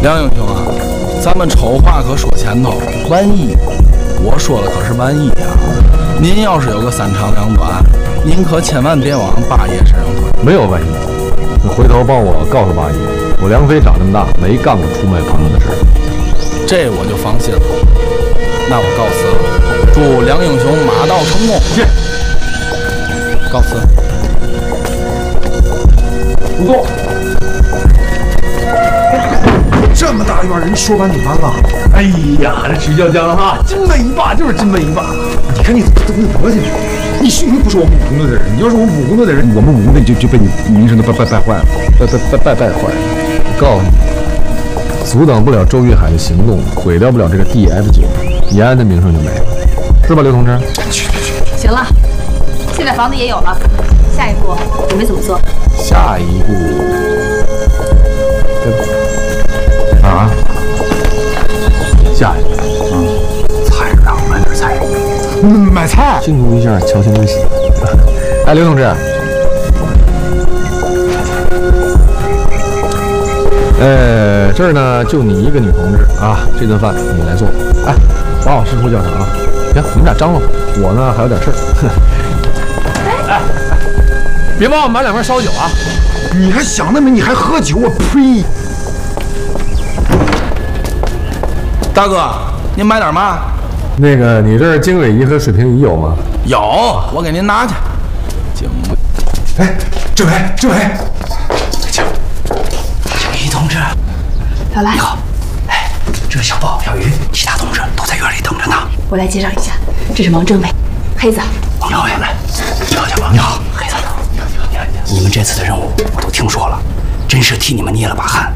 梁英雄啊，咱们丑话可说前头，万一，我说的可是万一啊。您要是有个三长两短，您可千万别往八爷身上推。 没有万一，你回头帮我告诉八爷，我梁飞长这么大没干过出卖朋友的事。 这我就放心了。那我告辞了，祝梁英雄马到成功。 谢。 告辞。 不错。 这么大院人说完就完了。 哎呀，这曲筱绡哈，金门一霸就是金门一霸。 你看你怎么多进去？你不是我们武工队的人，你要是我们武工队的人，我们武工队就被你名声都败坏了，败坏了。 我告诉你，阻挡不了周玉海的行动，毁掉不了这个 DF9，延安的名声就没了，是吧，刘同志？ 行了，现在房子也有了，下一步准备怎么做？ 下一步啊？下一步菜市场买点菜，买菜， 庆祝一下乔欣的喜。哎，刘同志，这儿呢就你一个女同志啊，这顿饭你来做。哎，把我师傅叫上啊。行，你们俩张罗吧，我呢还有点事儿。哎，别忘了买2瓶烧酒啊！ 你还想那么，你还喝酒啊？呸！ 大哥，您买点嘛？ 那个，你这儿经纬仪和水平仪有吗？ 有，我给您拿去。经纬， 哎，政委，请。 小于同志， 老来， 你好。哎，这是小豹、小鱼，其他同志都在院里等着呢。 我来介绍一下，这是王政委，黑子。 王政委来，小王，你好，黑子。你们这次的任务我都听说了，真是替你们捏了把汗。